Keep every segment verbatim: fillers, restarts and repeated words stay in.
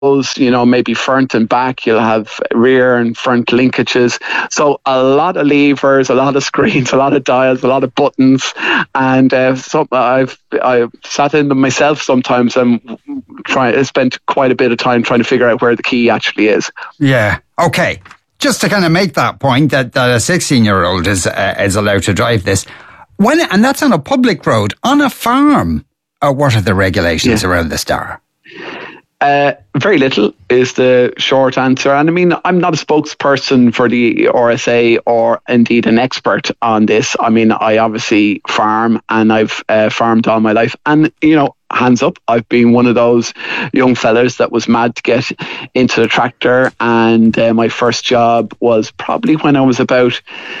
you know, maybe front and back. You'll have rear and front linkages. So a lot of levers, a lot of screens, a lot of dials, a lot of buttons. And uh, so I've I've sat in them myself sometimes and try, spent quite a bit of time trying to figure out where the key actually is. Yeah. Okay. Just to kind of make that point that, that a sixteen-year-old is uh, is allowed to drive this. When, and that's on a public road, on a farm. Uh, what are the regulations yeah. around the Star? Uh, very little is the short answer. And I mean, I'm not a spokesperson for the R S A or indeed an expert on this. I mean, I obviously farm and I've uh, farmed all my life. And, you know, hands up, I've been one of those young fellas that was mad to get into the tractor. And uh, my first job was probably when I was about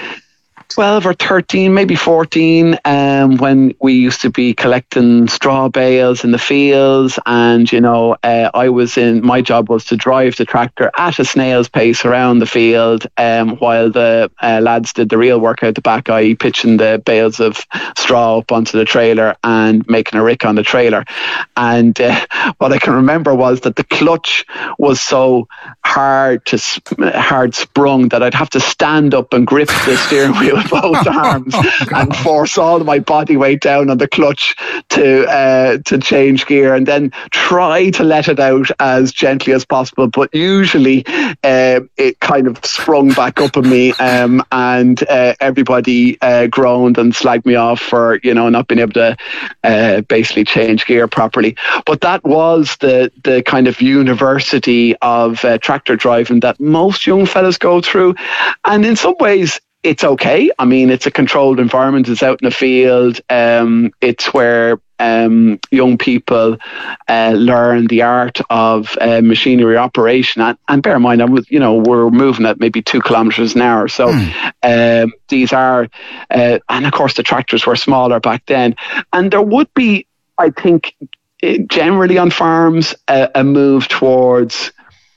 twelve or thirteen, maybe fourteen, um, when we used to be collecting straw bales in the fields. And, you know, uh, I was in, my job was to drive the tractor at a snail's pace around the field um, while the uh, lads did the real work out the back, that is pitching the bales of straw up onto the trailer and making a rick on the trailer. And uh, what I can remember was that the clutch was so hard to hard sprung that I'd have to stand up and grip the steering wheel with both arms oh, and force all of my body weight down on the clutch to uh, to change gear, and then try to let it out as gently as possible. But usually uh, it kind of sprung back up on me, um, and uh, everybody uh, groaned and slagged me off for, you know, not being able to uh, basically change gear properly. But that was the the kind of university of uh, tractor driving that most young fellas go through, and in some ways it's okay. I mean, it's a controlled environment. It's out in the field. Um, it's where um, young people uh, learn the art of uh, machinery operation. And, and bear in mind, I was, you know, we're moving at maybe two kilometres an hour. So mm. um, these are, uh, and of course the tractors were smaller back then. And there would be, I think, generally on farms, a, a move towards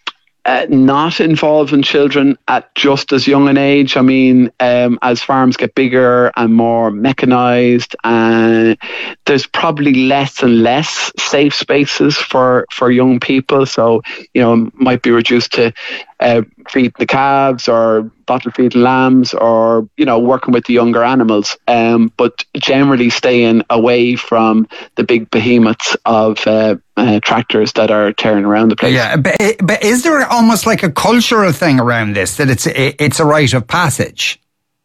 Uh, not involving children at just as young an age. I mean, um, as farms get bigger and more mechanised, uh, there's probably less and less safe spaces for, for young people. So, you know, might be reduced to uh, feed the calves or bottle feeding lambs, or, you know, working with the younger animals, um, but generally staying away from the big behemoths of uh, uh, tractors that are tearing around the place. Yeah, but, but is there almost like a cultural thing around this, that it's it's a rite of passage?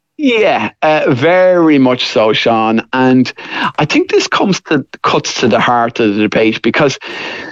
Yeah, uh, very much so, Sean. And I think this comes to cuts to the heart of the debate because,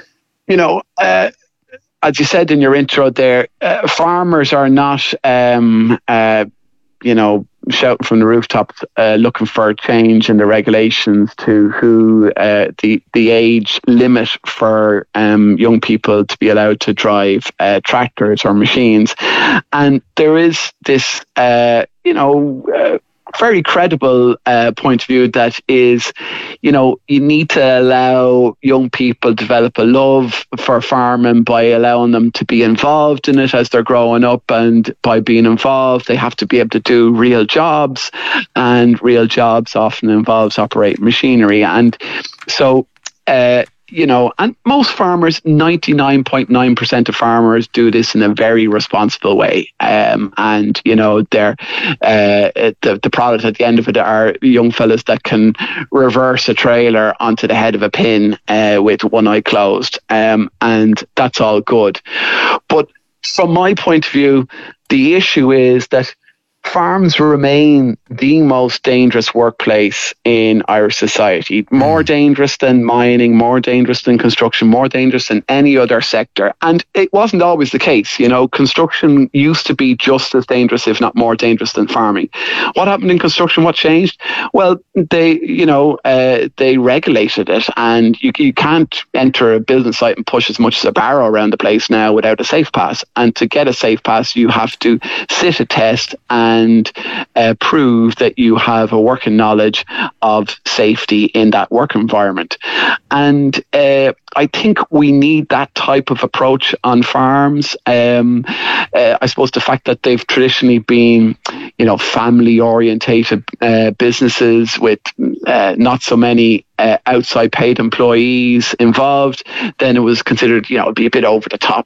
you know, uh, as you said in your intro there, uh, farmers are not, um, uh, you know, shouting from the rooftops, uh, looking for a change in the regulations to who uh, the the age limit for um, young people to be allowed to drive uh, tractors or machines. And there is this, uh, you know, uh, very credible uh, point of view that is, you know, you need to allow young people develop a love for farming by allowing them to be involved in it as they're growing up, and by being involved they have to be able to do real jobs, and real jobs often involves operating machinery. And so uh, you know, and most farmers, ninety-nine point nine percent of farmers do this in a very responsible way. Um, and, you know, they're, uh, the, the product at the end of it are young fellas that can reverse a trailer onto the head of a pin uh, with one eye closed. Um, and that's all good. But from my point of view, the issue is that farms remain the most dangerous workplace in Irish society. More mm. dangerous than mining, more dangerous than construction, more dangerous than any other sector. And it wasn't always the case. You know, construction used to be just as dangerous, if not more dangerous, than farming. What happened in construction? What changed? Well, they, you know, uh, they regulated it, and you, you can't enter a building site and push as much as a barrow around the place now without a safe pass. And to get a safe pass, you have to sit a test and and uh, prove that you have a working knowledge of safety in that work environment. And uh, I think we need that type of approach on farms. Um, uh, I suppose the fact that they've traditionally been, you know, family-orientated uh, businesses with uh, not so many uh, outside paid employees involved, then it was considered, you know, it'd be a bit over the top